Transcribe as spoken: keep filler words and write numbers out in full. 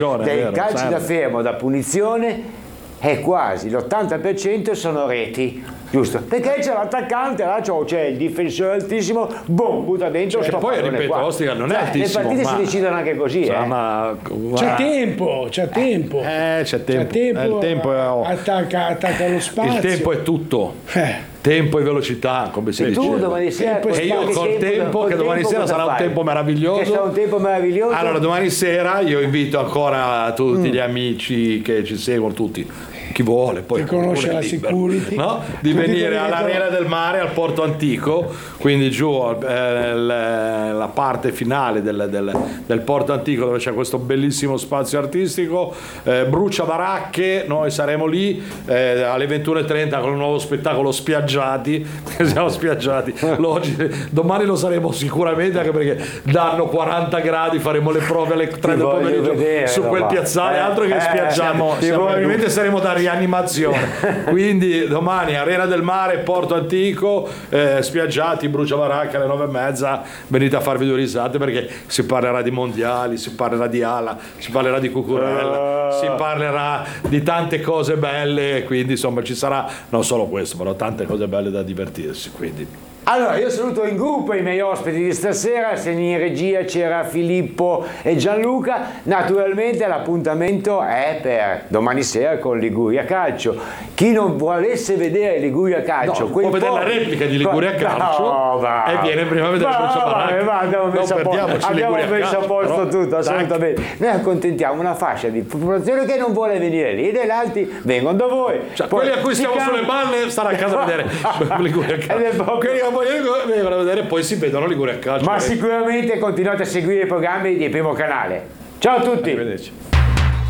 dei vero, calci serve. da fermo, da punizione, è quasi l'ottanta per cento sono reti, giusto? Perché c'è l'attaccante, là c'è il difensore altissimo, boom, butta dentro. Cioè, sto poi pallone ripeto, qua. Ostica non è Cioè, altissimo, le partite ma- si decidono anche così, Cioè, eh. ma- C'è guarda, tempo, c'è tempo. eh, c'è tempo, C'è tempo, eh, il tempo è, oh, attacca, attacca lo spazio. il tempo è tutto. Eh. Tempo e velocità, come si E tu dice. domani sera Tempo E io che col tempo, col che domani tempo sera cosa sarà un fai? tempo meraviglioso. Che sarà un tempo meraviglioso. Allora, domani sera io invito ancora tutti Mm. gli amici che ci seguono, tutti, chi vuole, poi Che conosce uno è la libero, security. no? Di Tutti venire dietro. all'Arena del Mare, al Porto Antico, quindi giù eh, l- la parte finale del, del- del Porto Antico, dove c'è questo bellissimo spazio artistico, eh, brucia baracche, noi saremo lì eh, alle ventuno e trenta con un nuovo spettacolo Spiaggiati. Siamo spiaggiati. Oggi, domani lo saremo sicuramente, anche perché danno quaranta gradi, faremo le prove alle tre del voglio pomeriggio vedere, su quel va. piazzale, Eh, altro che eh, spiaggiati. siamo- Sì, siamo- probabilmente saremo da rianimazione. Quindi domani Arena del Mare, Porto Antico, eh, spiaggiati, brucia baracca alle nove e mezza, venite a farvi due risate, perché si parlerà di mondiali, si parlerà di ala, si parlerà di Cucurella, si parlerà di tante cose belle, quindi insomma ci sarà non solo questo, però tante cose belle da divertirsi, quindi Allora, io saluto in gruppo i miei ospiti di stasera, se in regia c'era Filippo e Gianluca. Naturalmente l'appuntamento è per domani sera con Liguria Calcio. Chi non volesse vedere Liguria Calcio, No, quei può vedere po- la replica di Liguria Calcio No, va. e viene prima a vedere Va, Brucia va, Baracca. va, abbiamo Non messo a posto, perdiamoci abbiamo Liguria messo a Calcio, posto però, tutto, dai. assolutamente. Noi accontentiamo una fascia di popolazione che non vuole venire lì, e gli altri vengono da voi. Cioè, Poi quelli a cui si stiamo cambia- sulle balle stanno a casa a vedere Liguria Ed è Calcio. proprio- Quelli che vogliono vengono a vedere, poi si vedono Liguria Calcio. Ma sicuramente continuate a seguire i programmi di Primo Canale. Ciao a tutti! Arrivederci.